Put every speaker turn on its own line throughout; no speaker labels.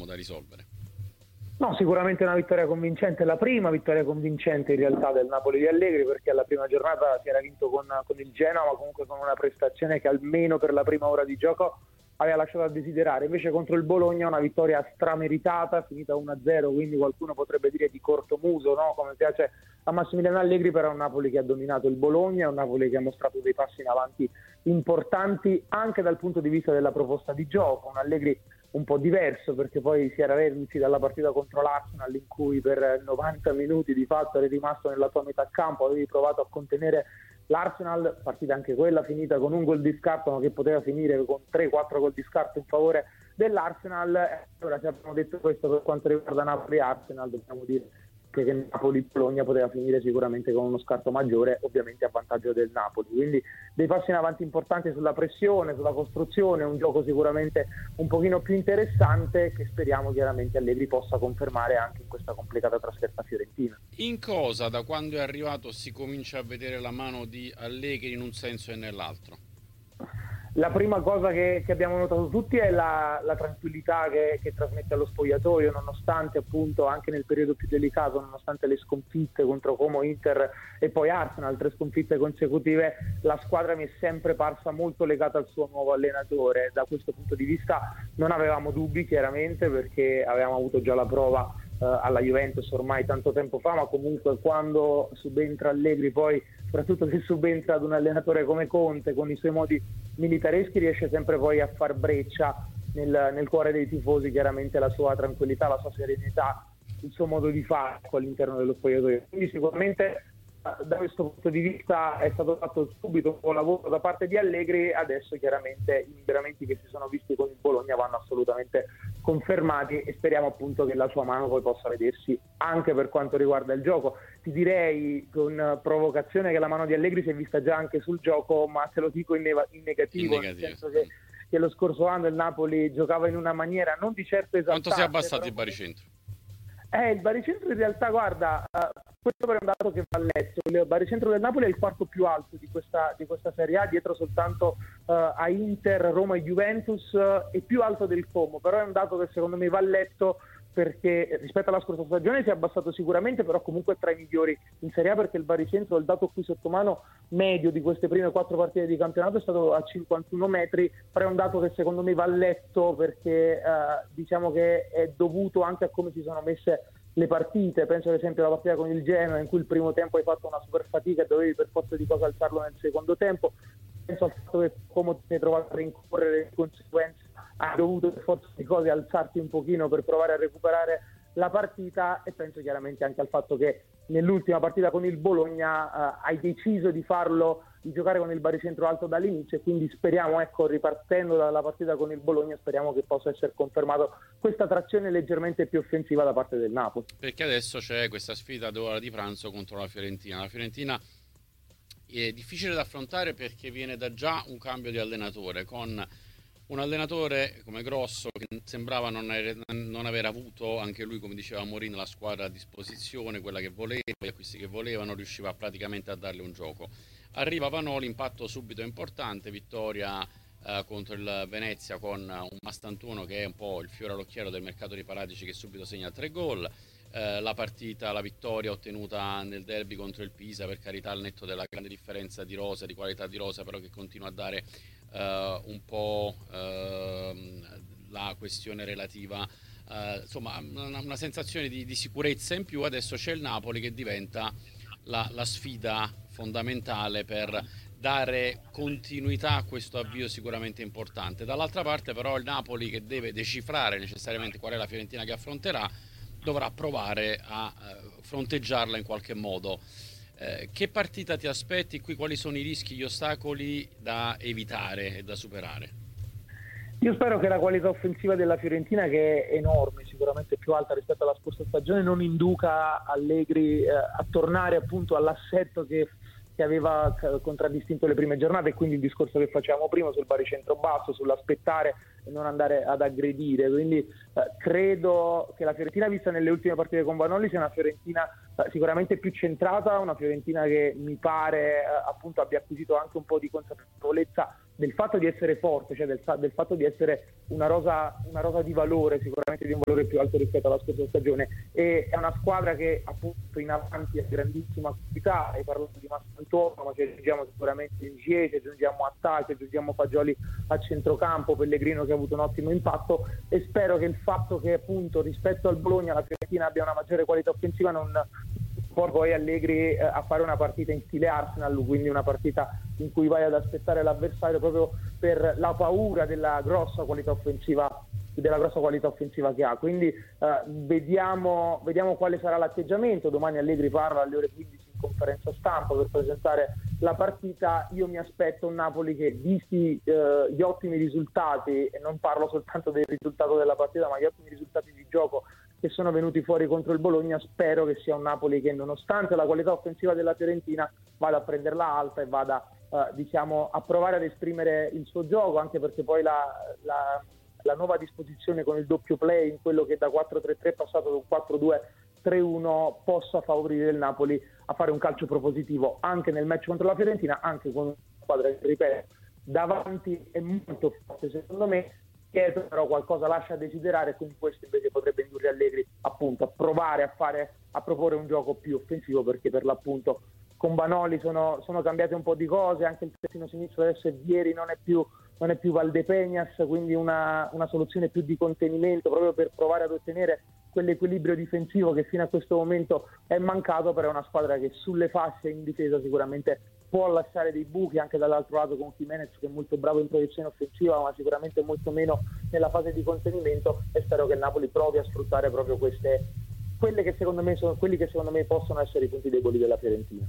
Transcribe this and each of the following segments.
da risolvere.
No, sicuramente una vittoria convincente, la prima vittoria convincente in realtà del Napoli di Allegri, perché alla prima giornata si era vinto con il Genoa, ma comunque con una prestazione che almeno per la prima ora di gioco aveva lasciato a desiderare. Invece contro il Bologna una vittoria strameritata, finita 1-0, quindi qualcuno potrebbe dire di cortomuso, no? Come piace a Massimiliano Allegri, però è un Napoli che ha dominato il Bologna, è un Napoli che ha mostrato dei passi in avanti importanti anche dal punto di vista della proposta di gioco, un Allegri un po' diverso, perché poi si era reduci dalla partita contro l'Arsenal in cui per 90 minuti di fatto eri rimasto nella tua metà campo, avevi provato a contenere l'Arsenal, partita anche quella finita con un gol di scarto, ma che poteva finire con 3-4 gol di scarto in favore dell'Arsenal. Ora, se abbiamo detto questo per quanto riguarda Napoli e Arsenal, dobbiamo dire che Napoli-Bologna poteva finire sicuramente con uno scarto maggiore, ovviamente a vantaggio del Napoli. Quindi dei passi in avanti importanti sulla pressione, sulla costruzione, un gioco sicuramente un pochino più interessante che speriamo chiaramente Allegri possa confermare anche in questa complicata trasferta fiorentina.
In cosa, da quando è arrivato, si comincia a vedere la mano di Allegri in un senso e nell'altro?
La prima cosa che abbiamo notato tutti è la tranquillità che trasmette allo spogliatoio, nonostante appunto anche nel periodo più delicato, nonostante le sconfitte contro Como, Inter e poi Arsenal, 3 sconfitte consecutive, la squadra mi è sempre parsa molto legata al suo nuovo allenatore. Da questo punto di vista non avevamo dubbi chiaramente, perché avevamo avuto già la prova alla Juventus ormai tanto tempo fa, ma comunque quando subentra Allegri, poi soprattutto se subentra ad un allenatore come Conte con i suoi modi militareschi, riesce sempre poi a far breccia nel cuore dei tifosi, chiaramente la sua tranquillità, la sua serenità, il suo modo di fare all'interno dello spogliatoio. Quindi sicuramente da questo punto di vista è stato fatto subito un buon lavoro da parte di Allegri. Adesso chiaramente i miglioramenti che si sono visti con il Bologna vanno assolutamente confermati e speriamo appunto che la sua mano poi possa vedersi anche per quanto riguarda il gioco. Ti direi con provocazione che la mano di Allegri si è vista già anche sul gioco, ma te lo dico in negativo, nel senso che lo scorso anno il Napoli giocava in una maniera non di certo esaltante.
Quanto si è abbassato il baricentro?
Il baricentro in realtà, guarda, questo è un dato che va letto. Il baricentro del Napoli è il quarto più alto di questa Serie A, dietro soltanto a Inter, Roma e Juventus, e più alto del Como, però è un dato che secondo me va letto, perché rispetto alla scorsa stagione si è abbassato sicuramente, però comunque è tra i migliori in Serie A, perché il baricentro, il dato qui sotto mano medio di queste prime 4 partite di campionato, è stato a 51 metri, però è un dato che secondo me va letto, perché diciamo che è dovuto anche a come si sono messe le partite. Penso ad esempio alla partita con il Genoa, in cui il primo tempo hai fatto una super fatica e dovevi per forza di cose alzarlo nel secondo tempo. Penso al fatto che come ti sei trovato a rincorrere, di conseguenza hai dovuto per forza di cose alzarti un pochino per provare a recuperare la partita, e penso chiaramente anche al fatto che nell'ultima partita con il Bologna hai deciso di farlo, di giocare con il baricentro alto dall'inizio, e quindi speriamo, ecco, ripartendo dalla partita con il Bologna, speriamo che possa essere confermato questa trazione leggermente più offensiva da parte del Napoli.
Perché adesso c'è questa sfida d'ora di pranzo contro la Fiorentina. La Fiorentina è difficile da affrontare perché viene da già un cambio di allenatore, con un allenatore come Grosso che sembrava non aver avuto anche lui, come diceva Mourinho, la squadra a disposizione, quella che voleva, gli acquisti che voleva, non riusciva praticamente a darle un gioco. Arriva Vanoli, impatto subito importante, vittoria contro il Venezia con un Mastantuono che è un po' il fiore all'occhiello del mercato di Paratici, che subito segna 3 gol. La vittoria ottenuta nel derby contro il Pisa, per carità, al netto della grande differenza di rosa, di qualità di rosa, però che continua a dare un po' la questione relativa, insomma una sensazione di sicurezza in più. Adesso c'è il Napoli che diventa la sfida fondamentale per dare continuità a questo avvio sicuramente importante. Dall'altra parte però il Napoli, che deve decifrare necessariamente qual è la Fiorentina che affronterà, dovrà provare a fronteggiarla in qualche modo. Che partita ti aspetti qui? Quali sono i rischi, gli ostacoli da evitare e da superare?
Io spero che la qualità offensiva della Fiorentina, che è enorme, sicuramente più alta rispetto alla scorsa stagione, non induca Allegri a tornare appunto all'assetto che aveva contraddistinto le prime giornate, e quindi il discorso che facevamo prima sul baricentro basso, sull'aspettare e non andare ad aggredire. Quindi credo che la Fiorentina vista nelle ultime partite con Vanoli sia una Fiorentina sicuramente più centrata, una Fiorentina che mi pare appunto abbia acquisito anche un po' di consapevolezza del fatto di essere forte, cioè del fatto di essere una rosa di valore, sicuramente di un valore più alto rispetto alla scorsa stagione, e è una squadra che appunto in avanti ha grandissima qualità. Hai parlato di Massantuono, ma ci aggiungiamo sicuramente Ingie, ci aggiungiamo Attacchi, aggiungiamo Fagioli a centrocampo, Pellegrino che ha avuto un ottimo impatto, e spero che il fatto che appunto rispetto al Bologna la Fiorentina abbia una maggiore qualità offensiva non poi Allegri a fare una partita in stile Arsenal, quindi una partita in cui vai ad aspettare l'avversario proprio per la paura della grossa qualità offensiva che ha. Quindi vediamo quale sarà l'atteggiamento. Domani Allegri parla alle ore 15 in conferenza stampa per presentare la partita. Io mi aspetto un Napoli che, visti gli ottimi risultati, e non parlo soltanto del risultato della partita, ma gli ottimi risultati di gioco che sono venuti fuori contro il Bologna, spero che sia un Napoli che, nonostante la qualità offensiva della Fiorentina, vada a prenderla alta e vada a provare ad esprimere il suo gioco, anche perché poi la nuova disposizione con il doppio play, in quello che da 4-3-3 è passato da un 4-2-3-1, possa favorire il Napoli a fare un calcio propositivo anche nel match contro la Fiorentina, anche con una squadra che, ripeto, davanti è molto forte secondo me, che però qualcosa lascia a desiderare, quindi questo invece potrebbe indurre Allegri appunto a provare a proporre un gioco più offensivo, perché per l'appunto con Vanoli sono cambiate un po' di cose, anche il terzino sinistro adesso è Vieri, non è più Valdepeñas, quindi una soluzione più di contenimento proprio per provare ad ottenere quell'equilibrio difensivo che fino a questo momento è mancato. Però è una squadra che sulle fasce in difesa sicuramente può lasciare dei buchi, anche dall'altro lato con Jimenez che è molto bravo in proiezione offensiva, ma sicuramente molto meno nella fase di contenimento, e spero che il Napoli provi a sfruttare proprio quelli che secondo me possono essere i punti deboli della Fiorentina.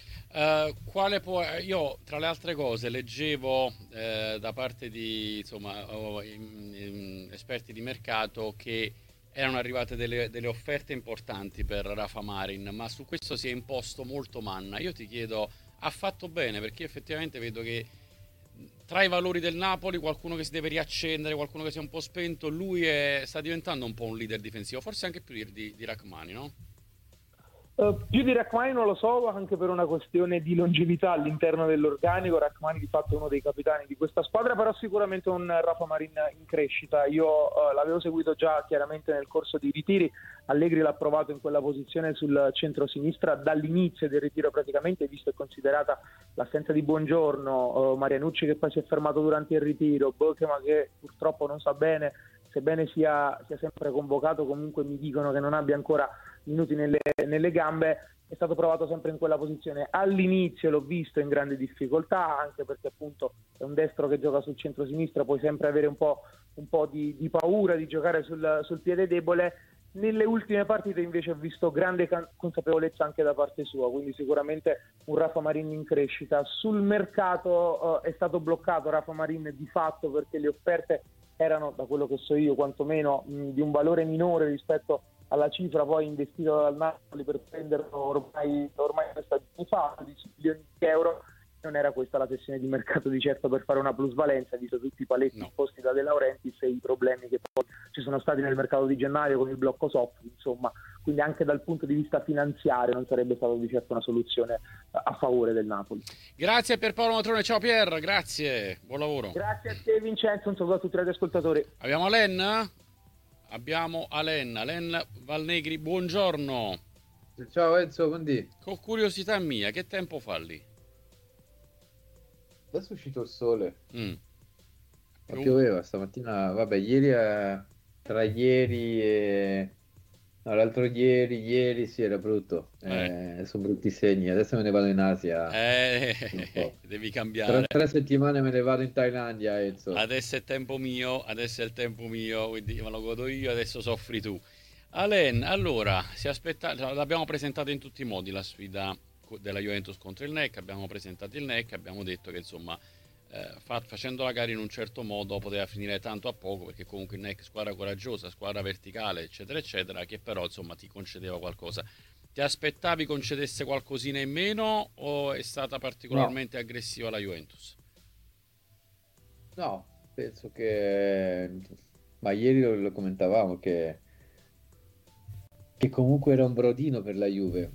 Io tra le altre cose leggevo da parte di esperti di mercato che erano arrivate delle offerte importanti per Rafa Marin, ma su questo si è imposto molto Manna. Io ti chiedo, ha fatto bene? Perché effettivamente vedo che tra i valori del Napoli qualcuno che si deve riaccendere, qualcuno che si è un po' spento, sta diventando un po' un leader difensivo, forse anche più di Rachmani, no?
Più di Rachmani non lo so, anche per una questione di longevità all'interno dell'organico. Rachmani di fatto è uno dei capitani di questa squadra, però sicuramente un Rafa Marin in crescita. Io l'avevo seguito già chiaramente nel corso dei ritiri. Allegri l'ha provato in quella posizione sul centro-sinistra dall'inizio del ritiro praticamente, visto e considerata l'assenza di Buongiorno, Marianucci che poi si è fermato durante il ritiro, Bokema che purtroppo non sa bene, sebbene sia sempre convocato, comunque mi dicono che non abbia ancora minuti nelle gambe. È stato provato sempre in quella posizione. All'inizio l'ho visto in grande difficoltà, anche perché appunto è un destro che gioca sul centro-sinistra, puoi sempre avere un po' di paura di giocare sul piede debole. Nelle ultime partite invece ho visto grande consapevolezza anche da parte sua, quindi sicuramente un Rafa Marin in crescita. Sul mercato è stato bloccato Rafa Marin di fatto, perché le offerte erano, da quello che so io, quantomeno di un valore minore rispetto alla cifra poi investita dal Napoli per prenderlo ormai stagioni fa, 10 milioni di euro. Non era questa la sessione di mercato di certo per fare una plusvalenza, visto tutti i paletti posti da De Laurentiis e i problemi che poi ci sono stati nel mercato di gennaio con il blocco soft, insomma. Quindi anche dal punto di vista finanziario non sarebbe stata di certo una soluzione a favore del Napoli.
Grazie per Paolo Matrone, ciao Pier, grazie, buon lavoro.
Grazie a te Vincenzo, un saluto a tutti gli ascoltatori.
Abbiamo Alen Valnegri, buongiorno.
Ciao Enzo, buondì.
Con curiosità mia, che tempo fa lì?
Adesso è uscito il sole. Ma
Uh.
pioveva stamattina. Vabbè, ieri, tra ieri e no, l'altro ieri sì, era brutto. Sono brutti segni. Adesso me ne vado in Asia. Un po'.
Devi
Tra
cambiare.
3 settimane me ne vado in Thailandia, Enzo.
Adesso è il tempo mio, quindi me lo godo io, adesso soffri tu. Alen, allora, l'abbiamo presentata in tutti i modi la sfida della Juventus contro il NEC, abbiamo presentato il NEC, abbiamo detto che insomma facendo la gara in un certo modo poteva finire tanto a poco, perché comunque il NEC squadra coraggiosa, squadra verticale, eccetera eccetera, che però insomma ti concedeva qualcosa. Ti aspettavi concedesse qualcosina in meno o è stata particolarmente aggressiva la Juventus?
No, penso che... Ma ieri lo commentavamo che comunque era un brodino per la Juve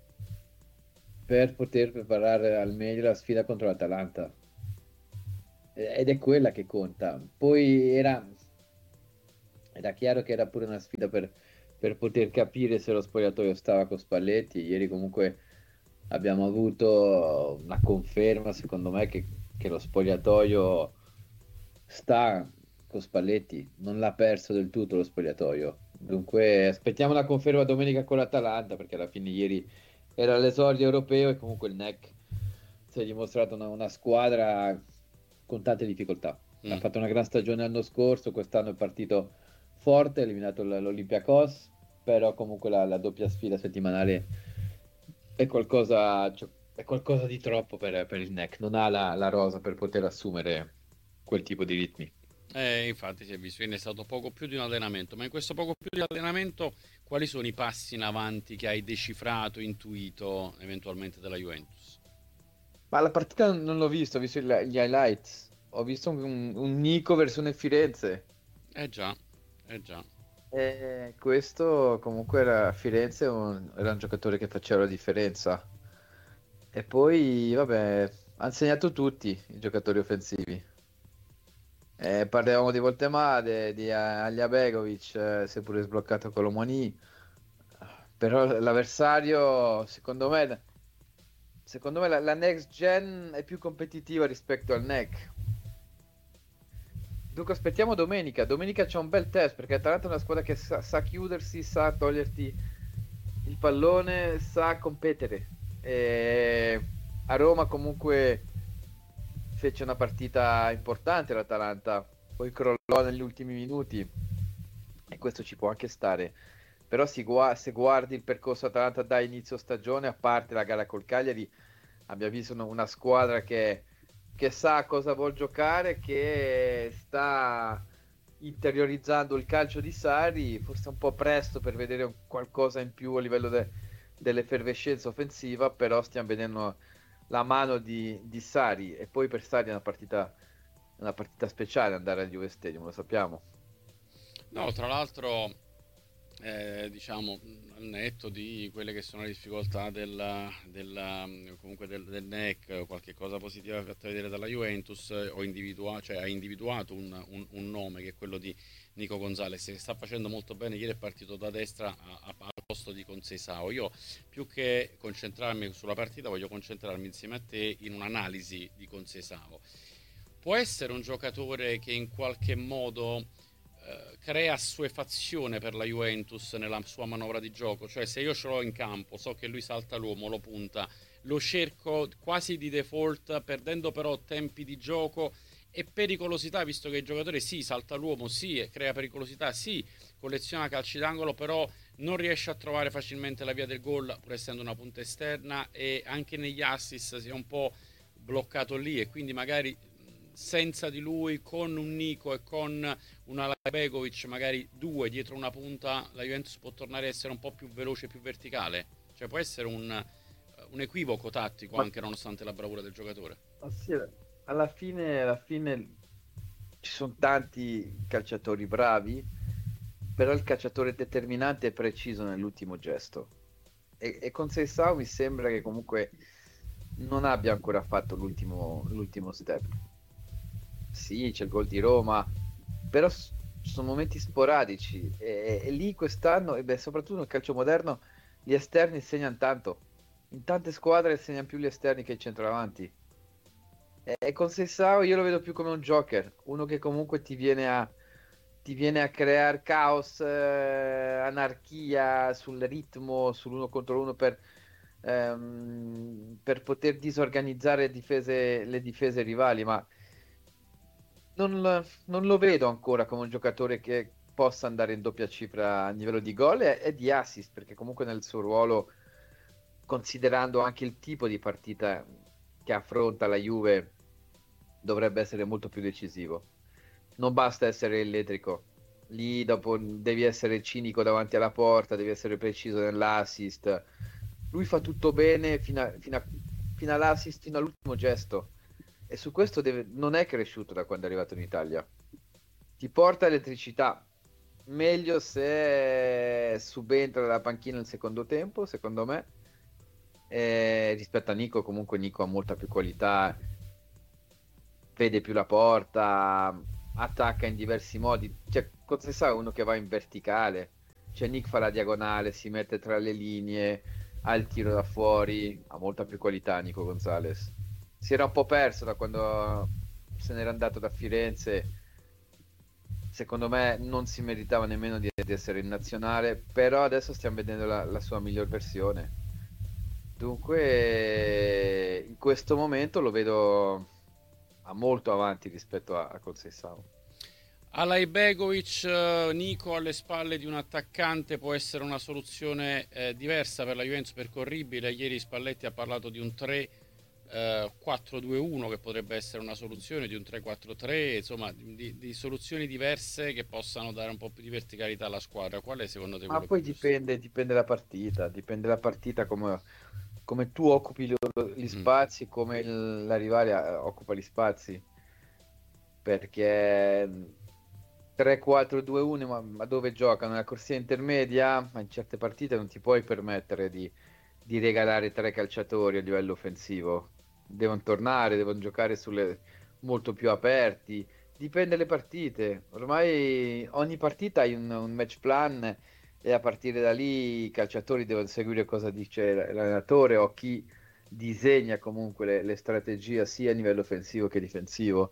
per poter preparare al meglio la sfida contro l'Atalanta. ed è quella che conta. Poi era chiaro che era pure una sfida per poter capire se lo spogliatoio stava con Spalletti. Ieri comunque abbiamo avuto una conferma, secondo me, che lo spogliatoio sta con Spalletti, non l'ha perso del tutto lo spogliatoio. Dunque aspettiamo la conferma domenica con l'Atalanta, perché alla fine ieri era l'esordio europeo e comunque il NEC si è dimostrato una squadra con tante difficoltà. Ha
Mm.
fatto una gran stagione l'anno scorso, quest'anno è partito forte, ha eliminato l'Olympiacos, però comunque la doppia sfida settimanale è qualcosa, cioè, è qualcosa di troppo per il NEC, non ha la rosa per poter assumere quel tipo di ritmi.
Infatti si è visto, quindi è stato poco più di un allenamento, ma in questo poco più di allenamento quali sono i passi in avanti che hai decifrato, intuito eventualmente della Juventus?
Ma la partita non l'ho visto, ho visto gli highlights, ho visto un Nico versione Firenze.
Eh già, eh già.
E questo comunque era a Firenze, era un giocatore che faceva la differenza. E poi, vabbè, hanno segnato tutti i giocatori offensivi. Parlavamo di Voltemade, di Alja Begovic, si è pure sbloccato Colomoni. Però l'avversario, secondo me la next gen è più competitiva rispetto al NEC. Dunque aspettiamo domenica. Domenica c'è un bel test perché Atalanta è una squadra che sa chiudersi, sa toglierti il pallone, sa competere. E a Roma comunque fece una partita importante l'Atalanta, poi crollò negli ultimi minuti e questo ci può anche stare. Però se guardi il percorso Atalanta da inizio stagione, a parte la gara col Cagliari, abbiamo visto una squadra che sa cosa vuol giocare, che sta interiorizzando il calcio di Sarri, forse un po' presto per vedere qualcosa in più a livello dell'effervescenza offensiva, però stiamo vedendo la mano di Sarri e poi per Sarri è una partita speciale andare al Juve Stadium, lo sappiamo.
No, tra l'altro, diciamo, al netto di quelle che sono le difficoltà comunque del NEC, qualche cosa positiva fatta vedere dalla Juventus, cioè, ha individuato un nome che è quello di Nico Gonzalez, che sta facendo molto bene. Ieri è partito da destra al posto di Conceição. Io, più che concentrarmi sulla partita, voglio concentrarmi insieme a te in un'analisi di Conceição. Può essere un giocatore che in qualche modo crea assuefazione per la Juventus nella sua manovra di gioco, cioè se io ce l'ho in campo, so che lui salta l'uomo, lo punta, lo cerco quasi di default, perdendo però tempi di gioco e pericolosità, visto che il giocatore sì, salta l'uomo, sì, crea pericolosità, sì, colleziona calci d'angolo, però non riesce a trovare facilmente la via del gol, pur essendo una punta esterna, e anche negli assist si è un po' bloccato lì, e quindi magari senza di lui, con un Nico e con una Begovic, magari due dietro una punta, la Juventus può tornare a essere un po' più veloce, più verticale. Cioè può essere un equivoco tattico,
Ma,
anche nonostante la bravura del giocatore.
ma sì, alla fine ci sono tanti calciatori bravi, però il calciatore determinante è preciso nell'ultimo gesto. E con Seisao mi sembra che comunque non abbia ancora fatto l'ultimo step. Sì, c'è il gol di Roma, però sono momenti sporadici e lì quest'anno, e beh, soprattutto nel calcio moderno, gli esterni segnano tanto. In tante squadre segnano più gli esterni che i centravanti. E con Sessao io lo vedo più come un joker, uno che comunque ti viene a creare caos, anarchia sul ritmo, sull'uno contro uno per poter disorganizzare le difese rivali, ma non lo vedo ancora come un giocatore che possa andare in doppia cifra a livello di gol e di assist, perché comunque nel suo ruolo, considerando anche il tipo di partita che affronta la Juve, dovrebbe essere molto più decisivo. Non basta essere elettrico, lì dopo devi essere cinico davanti alla porta, devi essere preciso nell'assist. Lui fa tutto bene fino all'assist, fino all'ultimo gesto. E su questo non è cresciuto da quando è arrivato in Italia. Ti porta elettricità. Meglio se subentra dalla panchina nel secondo tempo, secondo me. Rispetto a Nico, comunque Nico ha molta più qualità. vede più la porta, attacca in diversi modi. Cioè, Cozzessa è uno che va in verticale, cioè Nick fa la diagonale, si mette tra le linee, ha il tiro da fuori, ha molta più qualità Nico Gonzalez. Si era un po' perso da quando se n'era andato da Firenze. Secondo me non si meritava nemmeno di essere in nazionale, però adesso stiamo vedendo la sua miglior versione. Dunque, in questo momento lo vedo a molto avanti rispetto a Conceição.
Alay Begovic, Nico alle spalle di un attaccante può essere una soluzione diversa per la Juventus, percorribile. Ieri Spalletti ha parlato di un 3-4-2-1 che potrebbe essere una soluzione, di un 3-4-3, insomma di soluzioni diverse che possano dare un po' più di verticalità alla squadra. Qual è secondo te
Ma
quello
poi
più giusto?
dipende dipende la partita come tu occupi gli
Mhm.
spazi, come la rivale occupa gli spazi, perché 3-4-2-1, ma dove giocano? Nella corsia intermedia, ma in certe partite non ti puoi permettere di regalare tre calciatori a livello offensivo. Devono tornare, devono giocare molto più aperti. Dipende dalle partite. Ormai ogni partita hai un match plan e a partire da lì i calciatori devono seguire cosa dice l'allenatore o chi disegna comunque le strategie sia a livello offensivo che difensivo.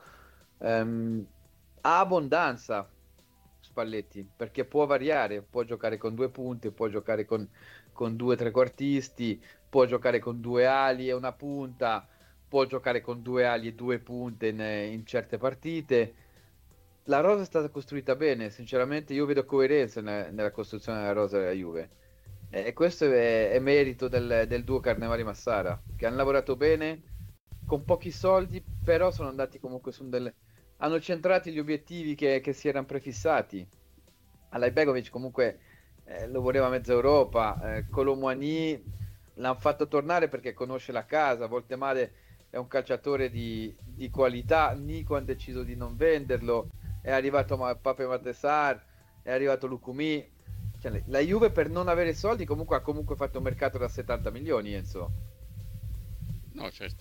Ha abbondanza Spalletti perché può variare, può giocare con due punte, può giocare con due trequartisti, può giocare con due ali e una punta, può giocare con due ali e due punte in certe partite. La rosa è stata costruita bene, sinceramente io vedo coerenza nella costruzione della rosa della Juve. E questo è merito del duo Carnevali-Massara, che hanno lavorato bene, con pochi soldi, però sono andati comunque hanno centrati gli obiettivi che si erano prefissati. Alajbegovic comunque lo voleva mezza Europa, Kolo Muani l'hanno fatto tornare perché conosce la casa, a volte male è un calciatore di qualità, Nico ha deciso di non venderlo, è arrivato Pape Matessar, è arrivato Lucumi, cioè, la Juve per non avere soldi comunque ha comunque fatto un mercato da 70 milioni, Enzo.
No, certo.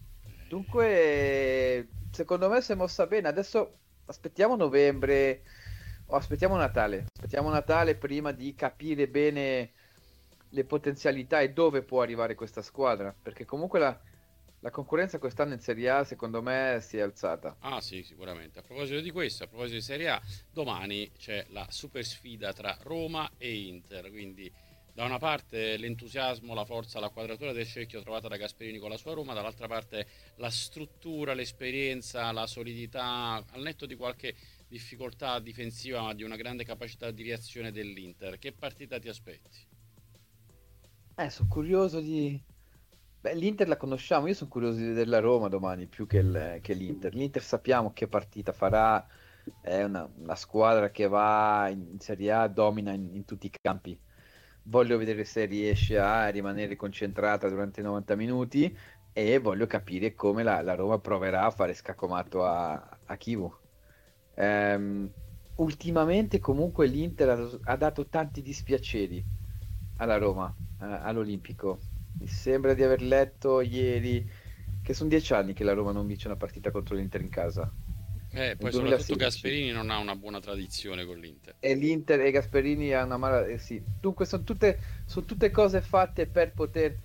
Dunque, secondo me si è mossa bene. Adesso aspettiamo novembre o aspettiamo Natale prima di capire bene le potenzialità e dove può arrivare questa squadra, perché comunque la concorrenza quest'anno in Serie A, secondo me, si è alzata.
Ah sì, sicuramente. A proposito di questo, a proposito di Serie A, domani c'è la super sfida tra Roma e Inter, quindi da una parte l'entusiasmo, la forza, la quadratura del cerchio trovata da Gasperini con la sua Roma, dall'altra parte la struttura, l'esperienza, la solidità, al netto di qualche difficoltà difensiva, ma di una grande capacità di reazione dell'Inter. Che partita ti aspetti?
Sono curioso di... Beh, l'Inter la conosciamo, io sono curioso di vedere la Roma domani più che l'Inter. L'Inter sappiamo che partita farà, è una squadra che va in Serie A, domina in tutti i campi. Voglio vedere se riesce a rimanere concentrata durante i 90 minuti e voglio capire come la Roma proverà a fare scaccomato a Chivu. Ehm, Ultimamente comunque l'Inter ha dato tanti dispiaceri alla Roma, all'Olimpico. Mi sembra di aver letto ieri che sono 10 anni che la Roma non vince una partita contro l'Inter in casa, nel
Poi soprattutto
2016.
Gasperini non ha una buona tradizione con l'Inter.
E l'Inter e Gasperini ha una mala... sì. Dunque sono tutte cose fatte per poter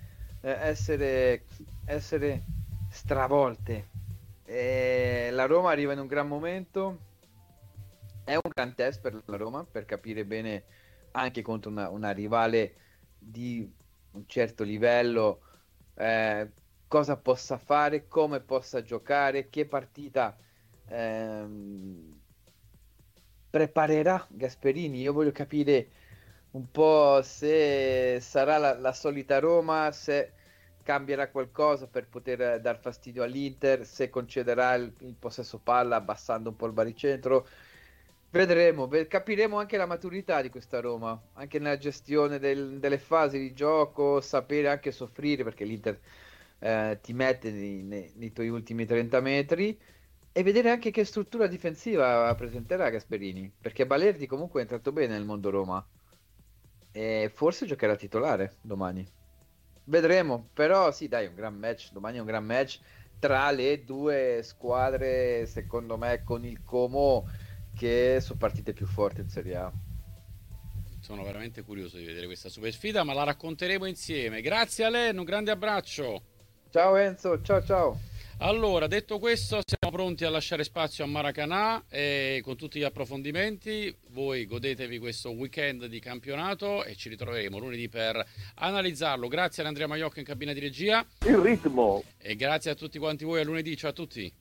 essere stravolte. E la Roma arriva in un gran momento, è un gran test per la Roma per capire bene anche contro una rivale di un certo livello cosa possa fare, come possa giocare, che partita ehm, preparerà Gasperini. Io voglio capire un po' se sarà la solita Roma, se cambierà qualcosa per poter dar fastidio all'Inter, se concederà il possesso palla abbassando un po' il baricentro. Vedremo, capiremo anche la maturità di questa Roma, anche nella gestione delle fasi di gioco, sapere anche soffrire perché l'Inter ti mette nei tuoi ultimi 30 metri e vedere anche che struttura difensiva presenterà Gasperini, perché Balerdi comunque è entrato bene nel mondo Roma e forse giocherà titolare domani. Vedremo, però sì, dai, un gran match, domani è un gran match tra le due squadre, secondo me, con il Como, che sono partite più forti in Serie A.
Sono veramente curioso di vedere questa super sfida, ma la racconteremo insieme. Grazie Alen, un grande abbraccio.
Ciao Enzo, ciao ciao.
Allora, detto questo, siamo pronti a lasciare spazio a Maracanã e con tutti gli approfondimenti. Voi godetevi questo weekend di campionato e ci ritroveremo lunedì per analizzarlo. Grazie ad Andrea Maiocco in cabina di regia.
Il ritmo.
E grazie a tutti quanti voi a lunedì. Ciao a tutti.